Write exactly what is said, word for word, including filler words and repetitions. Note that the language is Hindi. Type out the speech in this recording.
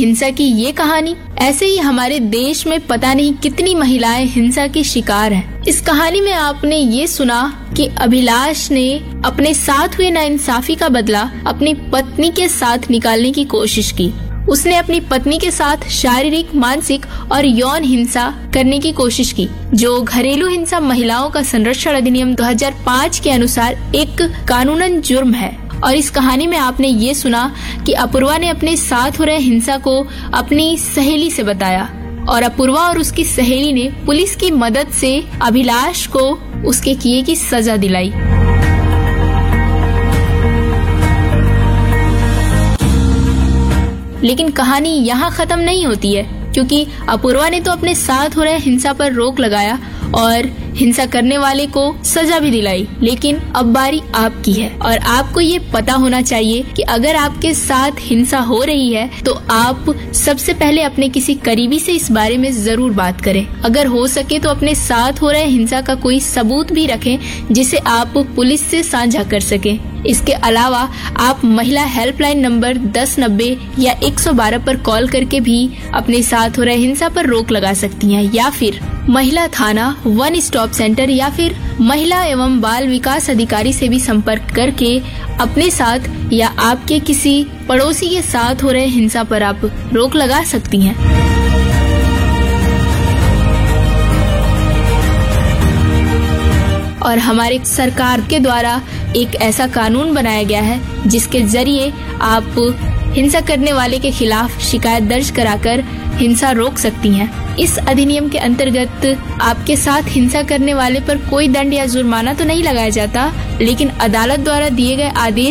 हिंसा की ये कहानी। ऐसे ही हमारे देश में पता नहीं कितनी महिलाएं हिंसा की शिकार हैं। इस कहानी में आपने ये सुना कि अभिलाष ने अपने साथ हुए नाइंसाफी का बदला अपनी पत्नी के साथ निकालने की कोशिश की। उसने अपनी पत्नी के साथ शारीरिक, मानसिक और यौन हिंसा करने की कोशिश की, जो घरेलू हिंसा महिलाओं का संरक्षण अधिनियम दो हज़ार पाँच के अनुसार एक कानूनन जुर्म है। और इस कहानी में आपने ये सुना कि अपूर्वा ने अपने साथ हो रहे हिंसा को अपनी सहेली से बताया और अपूर्वा और उसकी सहेली ने पुलिस की मदद से अभिलाष को उसके किए की सजा दिलाई। लेकिन कहानी यहाँ खत्म नहीं होती है, क्योंकि अपूर्वा ने तो अपने साथ हो रहे हिंसा पर रोक लगाया और हिंसा करने वाले को सजा भी दिलाई। लेकिन अब बारी आपकी है और आपको ये पता होना चाहिए कि अगर आपके साथ हिंसा हो रही है तो आप सबसे पहले अपने किसी करीबी से इस बारे में जरूर बात करें। अगर हो सके तो अपने साथ हो रहे हिंसा का कोई सबूत भी रखें जिसे आप पुलिस से साझा कर सकें। इसके अलावा आप महिला हेल्पलाइन नंबर दस नब्बे या एक सौ बारह पर कॉल करके भी अपने साथ हो रहे हिंसा पर रोक लगा सकती हैं, या फिर महिला थाना, वन स्टॉप सेंटर या फिर महिला एवं बाल विकास अधिकारी से भी संपर्क करके अपने साथ या आपके किसी पड़ोसी के साथ हो रहे हिंसा पर आप रोक लगा सकती हैं। और हमारे सरकार के द्वारा एक ऐसा कानून बनाया गया है जिसके जरिए आप हिंसा करने वाले के खिलाफ शिकायत दर्ज कराकर हिंसा रोक सकती हैं। इस अधिनियम के अंतर्गत आपके साथ हिंसा करने वाले पर कोई दंड या जुर्माना तो नहीं लगाया जाता, लेकिन अदालत द्वारा दिए गए आदेश